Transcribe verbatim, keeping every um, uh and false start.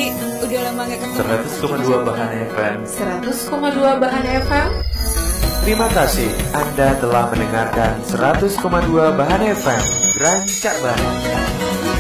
udah lama gak ketemu. seratus koma dua Bahan F M. seratus koma dua Bahan F M. Terima kasih Anda telah mendengarkan seratus koma dua Bahan F M. Rancak Bahan.